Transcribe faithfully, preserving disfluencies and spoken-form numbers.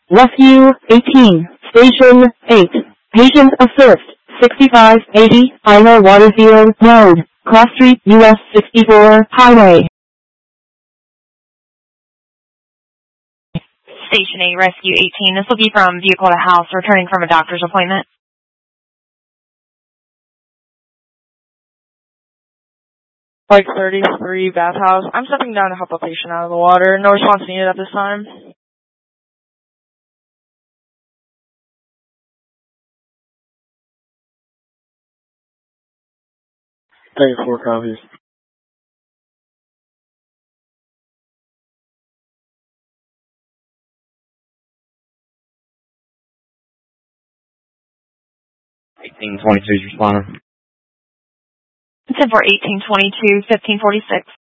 Rescue eighteen, Station eight. Patient Assist, sixty-five eighty, Ina Waterfield Road, Cross Street, U S sixty-four Highway. Station eight, Rescue eighteen. This will be from vehicle to house, returning from a doctor's appointment. Like thirty-three bathhouse. I'm stepping down to help a patient out of the water. No response needed at this time. thirty-four copies. eighteen twenty-two's responder. It's in for eighteen twenty-two, fifteen forty-six.